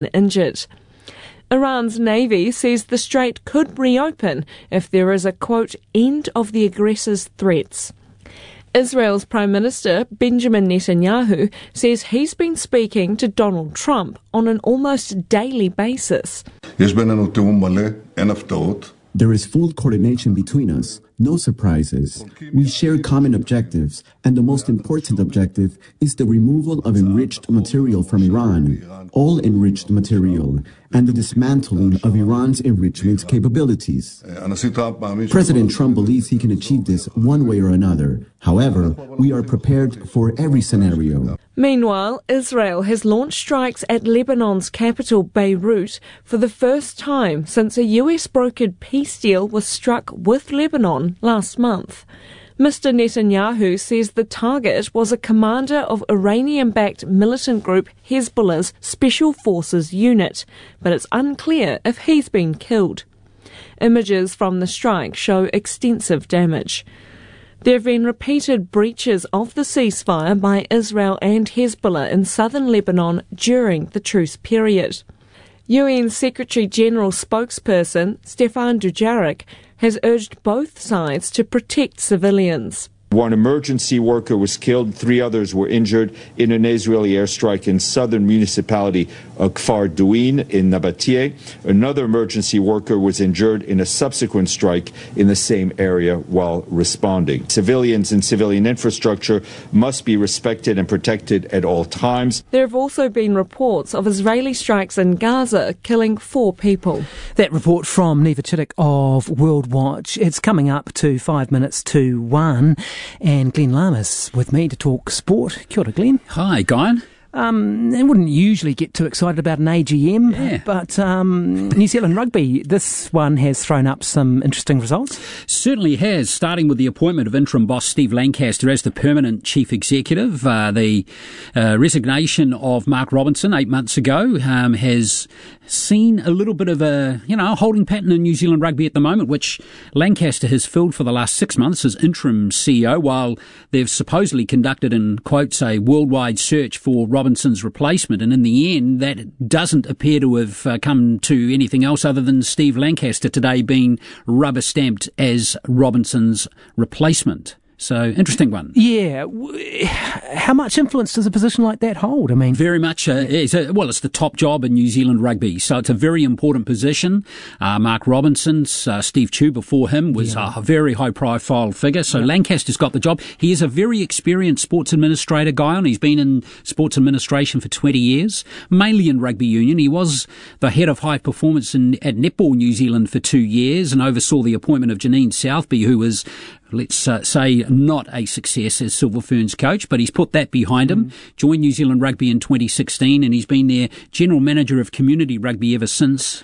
injured. Iran's navy says the strait could reopen if there is a, quote, end of the aggressor's threats. Israel's Prime Minister Benjamin Netanyahu says he's been speaking to Donald Trump on an almost daily basis. There is full coordination between us, no surprises. We share common objectives, and the most important objective is the removal of enriched material from Iran, all enriched material, and the dismantling of Iran's enrichment capabilities. President Trump believes he can achieve this one way or another. However, we are prepared for every scenario. Meanwhile, Israel has launched strikes at Lebanon's capital, Beirut, for the first time since a US-brokered peace deal was struck with Lebanon last month. Mr. Netanyahu says the target was a commander of Iranian-backed militant group Hezbollah's Special Forces unit, but it's unclear if he's been killed. Images from the strike show extensive damage. There have been repeated breaches of the ceasefire by Israel and Hezbollah in southern Lebanon during the truce period. UN Secretary-General spokesperson Stefan Dujarric has urged both sides to protect civilians. One emergency worker was killed, 3 others were injured in an Israeli airstrike in southern municipality of Kfar Douin in Nabatea. Another emergency worker was injured in a subsequent strike in the same area while responding. Civilians and civilian infrastructure must be respected and protected at all times. There have also been reports of Israeli strikes in Gaza killing 4 people. That report from Neva Chittick of World Watch. It's coming up to 5 minutes to 1. And Glenn Lamas with me to talk sport. Kia ora, Glenn. Hi, Guyan. I wouldn't usually get too excited about an AGM, but New Zealand Rugby, this one has thrown up some interesting results. Certainly has, starting with the appointment of interim boss Steve Lancaster as the permanent chief executive. The resignation of Mark Robinson 8 months ago has seen a little bit of a holding pattern in New Zealand Rugby at the moment, which Lancaster has filled for the last 6 months as interim CEO, while they've supposedly conducted, in quotes, a worldwide search for Robinson's replacement, and in the end that doesn't appear to have come to anything else other than Steve Lancaster today being rubber stamped as Robinson's replacement. So, interesting one. Yeah. How much influence does a position like that hold? I mean, very much. It's the top job in New Zealand Rugby, so it's a very important position. Mark Robinson, Steve Tew before him was a very high-profile figure. So Lancaster's got the job. He is a very experienced sports administrator guy, and he's been in sports administration for 20 years, mainly in rugby union. He was the head of high performance at Netball New Zealand for 2 years, and oversaw the appointment of Janine Southby, who was, let's say, not a success as Silver Ferns coach, but he's put that behind him. Joined New Zealand Rugby in 2016, and he's been their general manager of community rugby ever since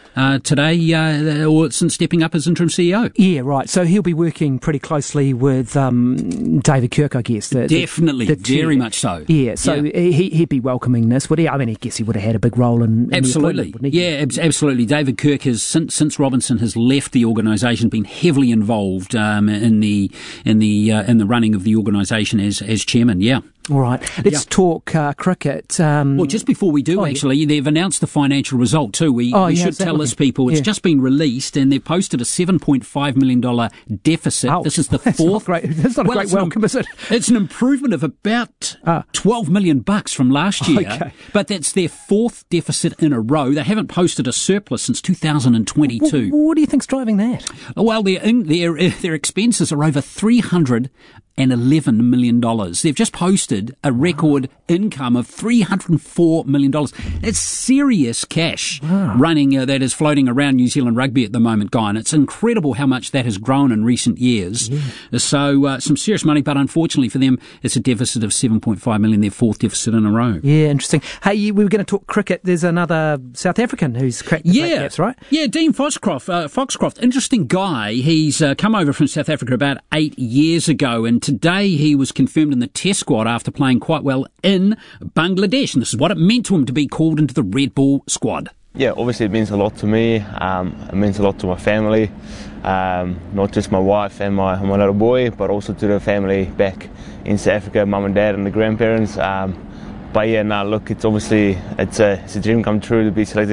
or since stepping up as interim CEO. Yeah, right. So he'll be working pretty closely with David Kirk, I guess. Definitely, very much so. Yeah, so he'd be welcoming this, would he? I mean, I guess he would have had a big role in absolutely. The wouldn't he? Yeah, absolutely. David Kirk has, since Robinson has left the organisation, been heavily involved in the running of the organisation as chairman. Yeah. All right. Let's talk cricket. Well, just before we do, they've announced the financial result too. We should tell us, people, it's just been released, and they've posted a $7.5 million deficit. Ouch. This is the fourth. That's not a great welcome, is it? It's an improvement of about $12 million from last year, but that's their fourth deficit in a row. They haven't posted a surplus since 2022. What do you think's driving that? Well, their expenses are over $311 million. They've just posted a record income of $304 million. It's serious cash running that is floating around New Zealand Rugby at the moment, Guy, and it's incredible how much that has grown in recent years. Yeah. So some serious money, but unfortunately for them, it's a deficit of $7.5 million, their fourth deficit in a row. Yeah, interesting. Hey, we were going to talk cricket. There's another South African who's cracked the gaps, right? Yeah, Dean Foxcroft, interesting guy. He's come over from South Africa about 8 years ago, and today he was confirmed in the Test squad after playing quite well in Bangladesh, and this is what it meant to him to be called into the Red Bull squad. Yeah, obviously it means a lot to me. It means a lot to my family, not just my wife and my little boy, but also to the family back in South Africa, mum and dad and the grandparents. But yeah, look, it's a dream come true to be selected